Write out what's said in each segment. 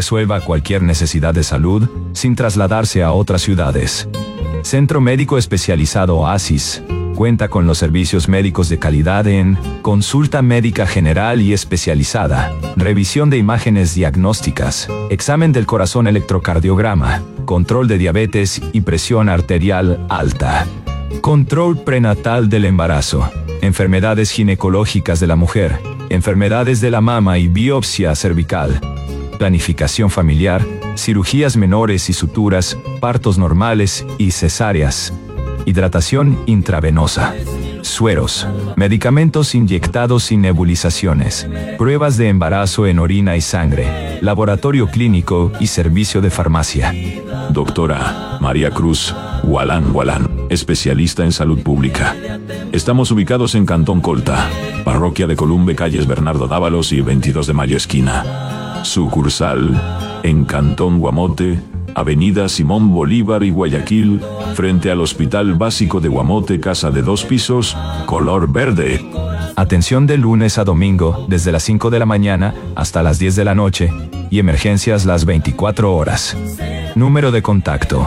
resuelva cualquier necesidad de salud sin trasladarse a otras ciudades. Centro Médico Especializado Oasis cuenta con los servicios médicos de calidad en consulta médica general y especializada, revisión de imágenes diagnósticas, examen del corazón electrocardiograma, control de diabetes y presión arterial alta, control prenatal del embarazo, enfermedades ginecológicas de la mujer, enfermedades de la mama y biopsia cervical, planificación familiar, cirugías menores y suturas, partos normales y cesáreas, hidratación intravenosa, sueros, medicamentos inyectados y nebulizaciones, pruebas de embarazo en orina y sangre, laboratorio clínico y servicio de farmacia. Doctora María Cruz Gualán, especialista en salud pública. Estamos ubicados en Cantón Colta, Parroquia de Columbe, calles Bernardo Dávalos y 22 de Mayo esquina. Sucursal en Cantón Guamote, Avenida Simón Bolívar y Guayaquil, frente al Hospital Básico de Guamote, casa de 2 pisos, color verde. Atención de lunes a domingo, desde las 5 de la mañana hasta las 10 de la noche, y emergencias las 24 horas. Número de contacto: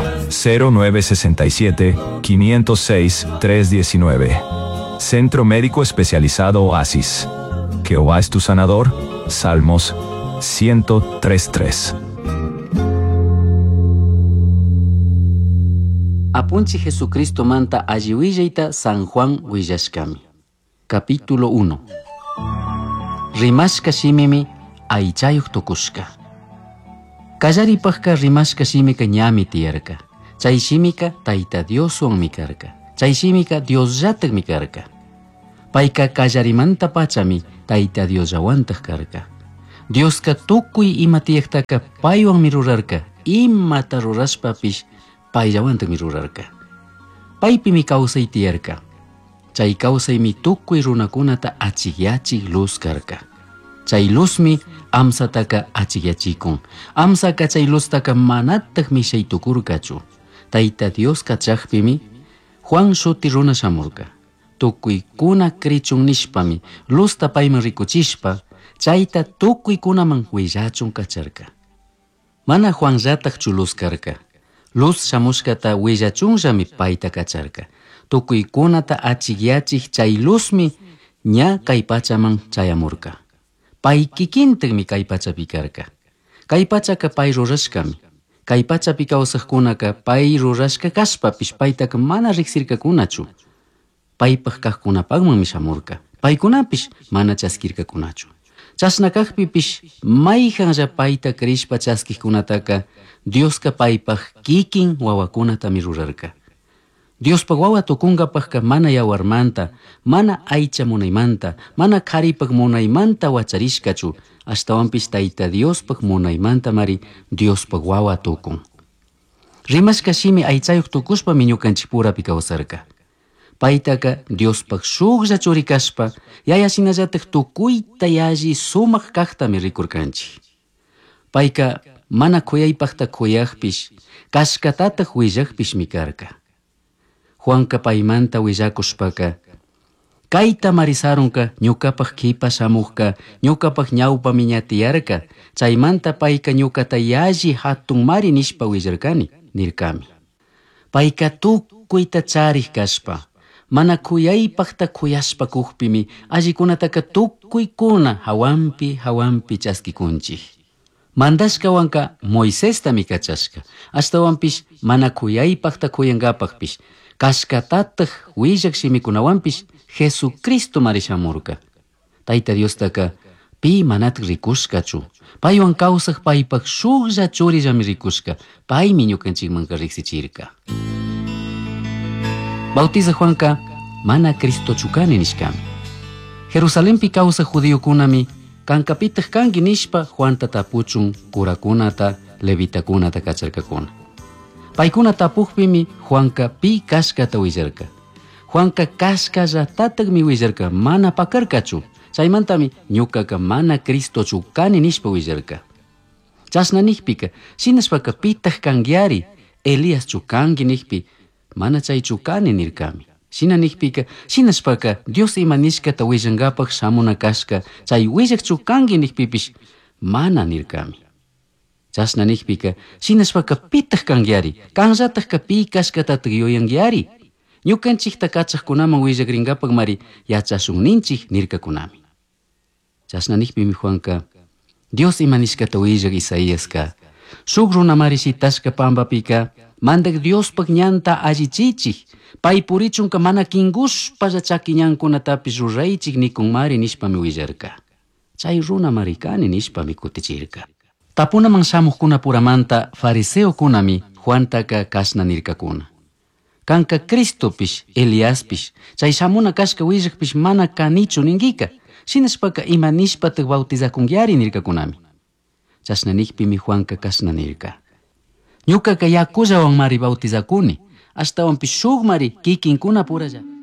0967-506-319. Centro Médico Especializado Oasis. Jehová es tu sanador. Salmos 103:3. Apunchi Jesucristo manta alliwillaita San Juan willashkami. Capítulo 1. Rimashka shimimi aichayuq tukushka. Kallaripajka rimashka shimika ñami tiyarka. Chay shimika Tayta Dioswanmi karka. Chay shimika Diosllatakmi karka. Payka kallarimanta pachami Tayta Diosllawantaq karka. Dioska tukuy ima tiyaqtaka paywanmi rurarka. Imata rurashpapish payllawantaqmi rurarka. Paypimi kawsay tiyarka. Chay kawsaymi tukuy runakunata achikyachik luz karka. Chay luzmi amsataka achikyachikun. Amsaka chay luztaka manataq mishay tukurkachu. Tayta Dios kachaqpimi Juan shuti runa shamurka. Tukuykuna krichun nishpami luzta payman rikuchishpa, chayta tukuykunaman willachun kacharka. Mana Juan llataqchu luz karka. Luz shamushkata willachunllami payta kacharka. Tukuykunata achikyachik chay luzmi ña kay pachaman chayamurka. Pay kikintikmi kay pachapi karka. Kay pachaka pay rurashkami. Kay pachapi kawsaqkunaka pay rurashka kashpapish paytaka mana riqsirkakunachu. Paypaq kaqkunapaqmanmi shamurka. Paykunapish mana chaskirkakunachu. Chasnakaqpipish mayqanlla payta krishpa chaskiqkunataka Dioska paypaq kikin wawakunatami rurarka. Diospaq wawa tukunkapaqqa mana yawarmanta, mana aycha munaymanta, mana qaripaq munaymanta wacharishkachu, ashtawanpish Tayta Diospaq munaymanta mari Diospaq wawa tukun. Rimashka shimi aychayuq tukushpami ñukanchik purapi kawsarka. Paytaka Diospaq shuklla churi kashpa, yayashinallataq tukuyta yalli sumaq kaqtami rikurkanchik. Payka mana kuyaypaqta kuyaqpish, kashkatataq willaqpishmi karka. Juanka paymanta willakushpaka, kayta marisarunka ñukapaq kipa shamuqka, ñukapaq ñawpami ñatiyarka, chaymanta payka ñukata yalli hatun mari nishpa willarkani, nirkami. Payka tukuyta chariq kashpa, mana kuyaypaqta kuyashpa kuqpimi, allikunataka tukuykuna hawampi chaskikunchik. Mandashkawanka Moisestami kachashka, ashtawanpish mana kuyaypaqta kuyankapaqpish, kashkatataq willak shimikunawanpish Jesucristo mari shamurka. Tayta Diostaka pi manataq rikushkachu. Paywan kawsaq paypaq shuklla churillami rikushka. Paymi ñukanchikmanqa riqsichirka. Bautiza Juanka mana Cristochu kani nishkami. Jerusalempi kawsaq judiokunami kankapitaq kanki nishpa Juanta tapuchun kurakunata, levitakunata kacharkakuna. Paykuna tapuqpimi Juanka pi kashkata willarka. Juanka kashkallatataqmi willarka, mana pakarkachu. Chaymantami ñukaka mana Cristochu kani nishpa willarka. Chasna nihpika, shinashpaka pitaq kangyari, Eliaschu kanki nihpi, mana chaychu kani nirkami. Shina nihpika, shinashpaka Dios ima nishkata willankapaq shamuna kashka, chay willakchu kanki nihpipish, mana nirkami. Chasnanikpika sinashpaka pitaq kangyari, kanllataq kapi kashkatatigyoyangyari. Ñukanchikta kachaqkunaman willakrinkapak mari yachashunninchik nirkakunami. Chasnanikpimi Juanka Dios imanishkata willak Isaíaska shuk runa mari shitashka pampapika mandak Diospak ñanta allichichik pay purichunka mana kingushpalla chakiñankunatapis ruraychik nikun mari nishpami willarka. Chay runa mari kani nishpami kutichirka. Tapunaman shamuqkuna puramanta fariseokunami Juantaka kashna nirkakuna. Kanka Cristopish, Eliaspish, chay shamuna kashka willakpish mana kanichu ninkika. Shinashpaka imanishpataq bautizakungyari nirkakunami. Chasnanikpimi Juanka kashna nirka. Ñukaka yakullawan mari bautizakuni. Ashtawanpish shuk mari kikinkuna puralla.